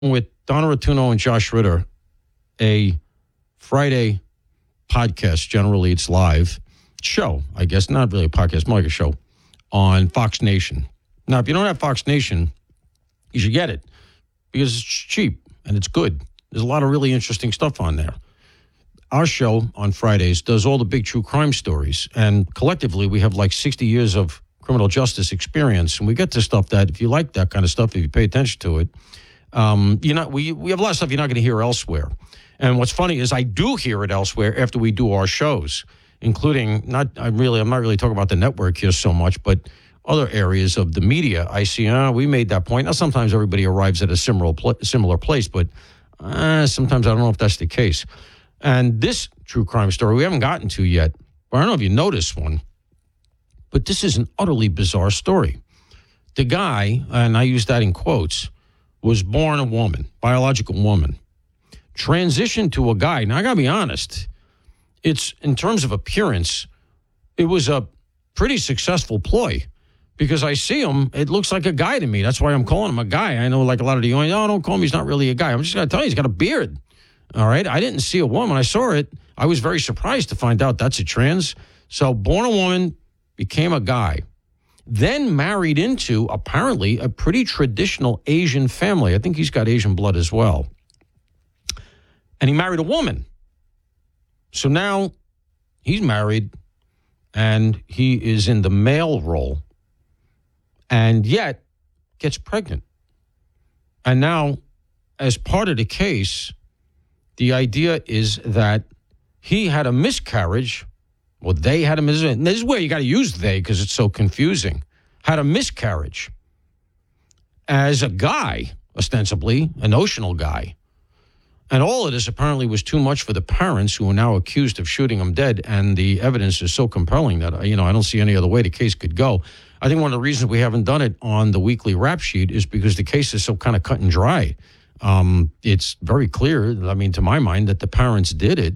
with Donna Rotuno and Josh Ritter, a Friday podcast. Generally, it's live show, I guess. Not really a podcast, more like a show on Fox Nation. Now, if you don't have Fox Nation, you should get it because it's cheap and it's good. There's a lot of really interesting stuff on there. Our show on Fridays does all the big true crime stories, and collectively we have like 60 years of criminal justice experience, and we get to stuff that, if you like that kind of stuff, if you pay attention to it, we have a lot of stuff you're not going to hear elsewhere. And what's funny is I do hear it elsewhere after we do our shows, including I'm not really talking about the network here so much, but other areas of the media. I see, we made that point. Now, sometimes everybody arrives at a similar place, but sometimes I don't know if that's the case. And this true crime story we haven't gotten to yet, but I don't know if you noticed one, but this is an utterly bizarre story. The guy, and I use that in quotes, was born a woman, biological woman, transitioned to a guy. Now, I got to be honest, it's in terms of appearance, it was a pretty successful ploy because I see him, it looks like a guy to me. That's why I'm calling him a guy. I know like a lot of you, don't call him, he's not really a guy. I'm just going to tell you, he's got a beard. All right. I didn't see a woman. I saw it. I was very surprised to find out that's a trans. So born a woman, became a guy, then married into apparently a pretty traditional Asian family. I think he's got Asian blood as well. And he married a woman. So now he's married and he is in the male role and yet gets pregnant. And now, as part of the case, the idea is that he had a miscarriage. Well, they had a miscarriage. This is where you got to use they because it's so confusing. Had a miscarriage as a guy, ostensibly, a notional guy. And all of this apparently was too much for the parents who are now accused of shooting him dead. And the evidence is so compelling that, I don't see any other way the case could go. I think one of the reasons we haven't done it on the weekly rap sheet is because the case is so kind of cut and dry. It's very clear, to my mind, that the parents did it.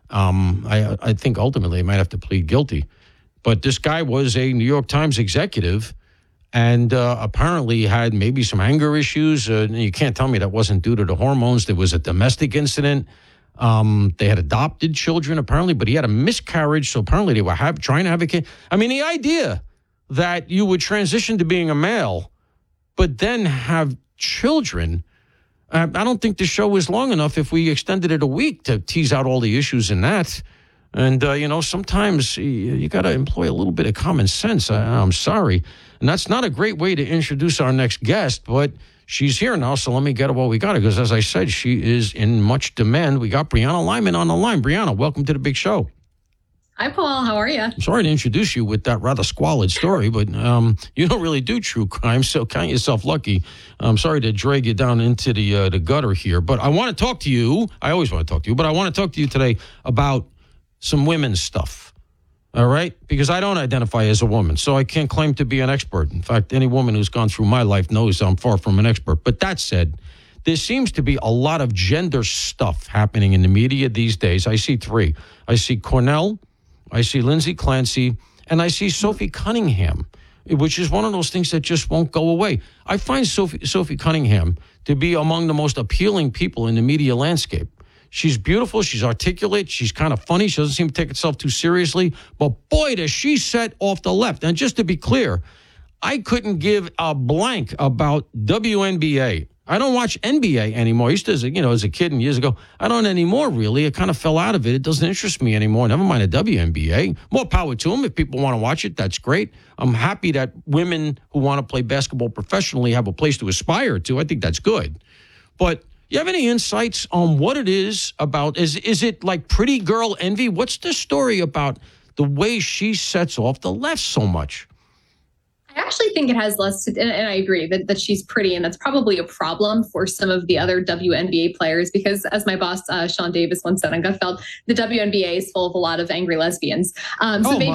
I think ultimately they might have to plead guilty. But this guy was a New York Times executive and apparently had maybe some anger issues. You can't tell me that wasn't due to the hormones. There was a domestic incident. They had adopted children, apparently, but he had a miscarriage. So apparently they were trying to have a kid. The idea that you would transition to being a male, but then have children, I don't think the show was long enough if we extended it a week to tease out all the issues in that. And, sometimes you got to employ a little bit of common sense. I'm sorry. And that's not a great way to introduce our next guest, but she's here now, so let me get her what we got her. Because as I said, she is in much demand. We got Brianna Lyman on the line. Brianna, welcome to the big show. Hi, Paul. How are you? I'm sorry to introduce you with that rather squalid story, but you don't really do true crime, so count yourself lucky. I'm sorry to drag you down into the gutter here, but I want to talk to you. I always want to talk to you, but I want to talk to you today about some women's stuff, all right? Because I don't identify as a woman, so I can't claim to be an expert. In fact, any woman who's gone through my life knows I'm far from an expert. But that said, there seems to be a lot of gender stuff happening in the media these days. I see three. I see Cornell, I see Lindsay Clancy, and I see Sophie Cunningham, which is one of those things that just won't go away. I find Sophie Cunningham to be among the most appealing people in the media landscape. She's beautiful. She's articulate. She's kind of funny. She doesn't seem to take herself too seriously. But boy, does she set off the left. And just to be clear, I couldn't give a blank about WNBA. I don't watch NBA anymore. I used to, as a kid and years ago. I don't anymore, really. I kind of fell out of it. It doesn't interest me anymore. Never mind the WNBA. More power to them. If people want to watch it, that's great. I'm happy that women who want to play basketball professionally have a place to aspire to. I think that's good. But you have any insights on what it is about? Is it like pretty girl envy? What's the story about the way she sets off the left so much? I actually think it has less to, and I agree that she's pretty, and that's probably a problem for some of the other WNBA players because, as my boss Sean Davis once said on Gutfeld, the WNBA is full of a lot of angry lesbians. So maybe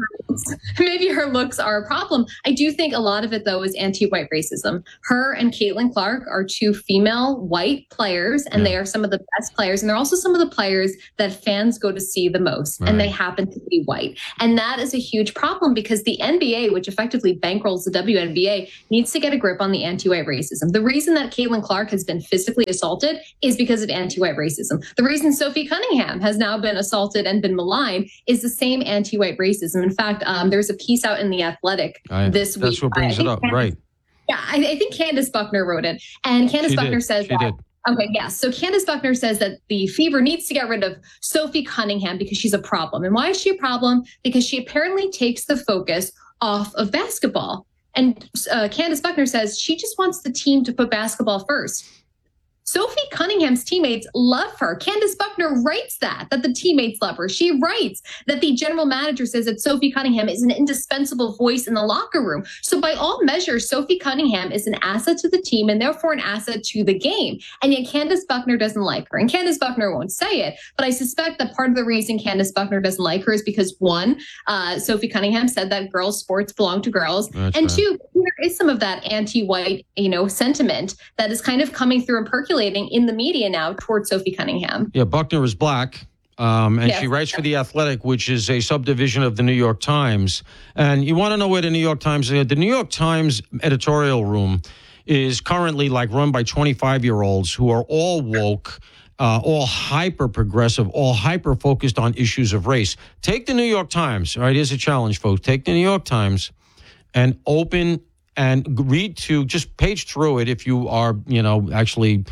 her looks are a problem. I do think a lot of it, though, is anti-white racism. Her and Caitlin Clark are two female white players, and they are some of the best players, and they're also some of the players that fans go to see the most, and they happen to be white. And that is a huge problem because the NBA, which effectively bankrolls the WNBA, needs to get a grip on the anti-white racism. The reason that Caitlin Clark has been physically assaulted is because of anti-white racism. The reason Sophie Cunningham has now been assaulted and been maligned is the same anti-white racism. In fact, there's a piece out in The Athletic this week. That's what brings it up, right? Yeah, I think Candace Buckner wrote it. And Candace Buckner says that. Okay, yes. So Candace Buckner says that the Fever needs to get rid of Sophie Cunningham because she's a problem. And why is she a problem? Because she apparently takes the focus off of basketball. And Candace Buckner says she just wants the team to put basketball first. Sophie Cunningham's teammates love her. Candace Buckner writes that the teammates love her. She writes that the general manager says that Sophie Cunningham is an indispensable voice in the locker room. So by all measures, Sophie Cunningham is an asset to the team and therefore an asset to the game. And yet Candace Buckner doesn't like her. And Candace Buckner won't say it, but I suspect that part of the reason Candace Buckner doesn't like her is because, one, Sophie Cunningham said that girls' sports belong to girls. That's and right. Two, there is some of that anti-white, sentiment that is kind of coming through and percolating in the media now towards Sophie Cunningham. Yeah, Buckner is black, and she writes for The Athletic, which is a subdivision of the New York Times. And you want to know where the New York Times is? The New York Times editorial room is currently run by 25-year-olds who are all woke, all hyper-progressive, all hyper-focused on issues of race. Take the New York Times. All right, here's a challenge, folks. Take the New York Times and open and read just page through it if you are, actually...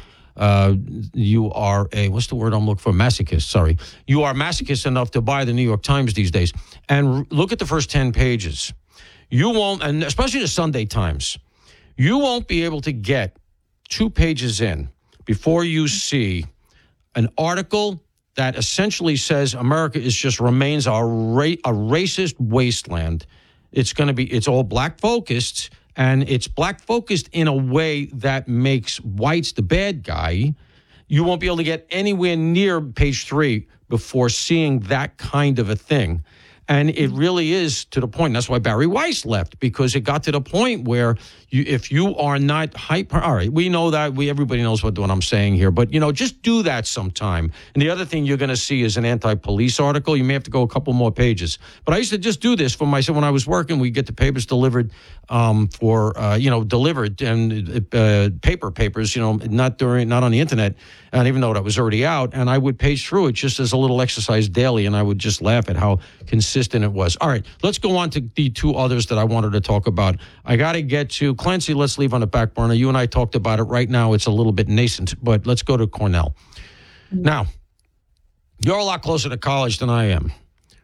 you are what's the word I'm looking for? Masochist, sorry. You are masochist enough to buy the New York Times these days. And look at the first 10 pages. You won't, and especially the Sunday Times, you won't be able to get 2 pages in before you see an article that essentially says America remains a racist wasteland. It's all black focused. And it's black focused in a way that makes whites the bad guy. You won't be able to get anywhere near page 3 before seeing that kind of a thing. And it really is to the point. That's why Barry Weiss left, because it got to the point where if you are not hyper, all right, we know that everybody knows what I'm saying here, but just do that sometime. And the other thing you're going to see is an anti-police article. You may have to go a couple more pages. But I used to just do this for myself when I was working. We get the papers delivered delivered and papers, not on the internet. And even though that was already out, and I would page through it just as a little exercise daily, and I would just laugh at how consistent it was. All right, let's go on to the 2 others that I wanted to talk about. I got to get to Clancy. Let's leave on the back burner. You and I talked about it. Right now, it's a little bit nascent, but let's go to Cornell. Now, you're a lot closer to college than I am,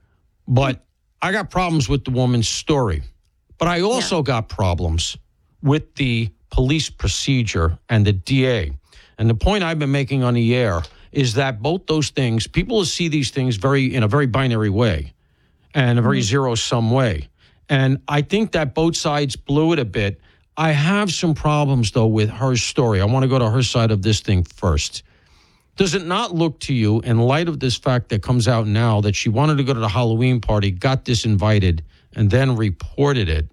but I got problems with the woman's story. But I also got problems with the police procedure and the DA. And the point I've been making on the air is that both those things, people see these things in a very binary way and a very zero-sum way. And I think that both sides blew it a bit. I have some problems, though, with her story. I want to go to her side of this thing first. Does it not look to you, in light of this fact that comes out now, that she wanted to go to the Halloween party, got disinvited, and then reported it?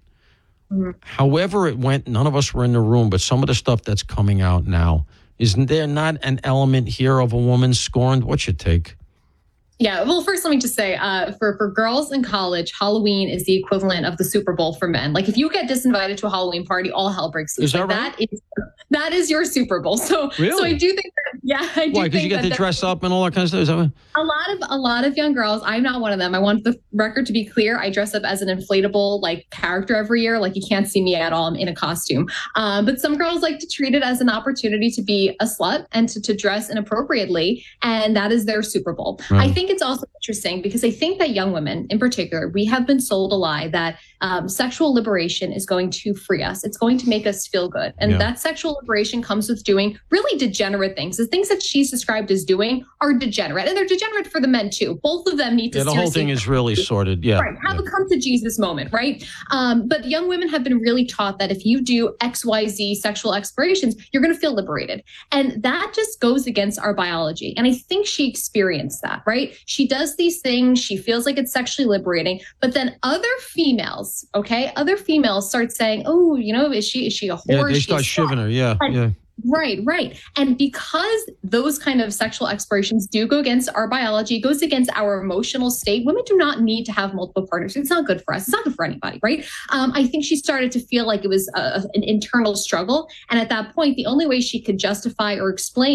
However it went, none of us were in the room, but some of the stuff that's coming out now, isn't there not an element here of a woman scorned? What's your take? Yeah, well, first, let me just say, for girls in college, Halloween is the equivalent of the Super Bowl for men. If you get disinvited to a Halloween party, all hell breaks loose. Is that right? That is your Super Bowl. So, really? So I do think that, Why? Because you get to dress up and all that kind of stuff? Is that what? A lot of young girls, I'm not one of them. I want the record to be clear. I dress up as an inflatable character every year. You can't see me at all. I'm in a costume. But some girls like to treat it as an opportunity to be a slut and to dress inappropriately. And that is their Super Bowl. I think it's also interesting because I think that young women in particular, we have been sold a lie that sexual liberation is going to free us. It's going to make us feel good. And that sexual liberation comes with doing really degenerate things. The things that she's described as doing are degenerate. And they're degenerate for the men too. Both of them need to the whole thing is really sorted. Yeah. Right. Have a come to Jesus moment, right? But young women have been really taught that if you do XYZ sexual explorations, you're going to feel liberated. And that just goes against our biology. And I think she experienced that, right? She does these things. She feels like it's sexually liberating. But then other females start saying, oh, is she a whore? Yeah, they start shivving her. Yeah. Right, right. And because those kind of sexual explorations do go against our biology, goes against our emotional state, women do not need to have multiple partners. It's not good for us. It's not good for anybody, right? I think she started to feel like it was an internal struggle. And at that point, the only way she could justify or explain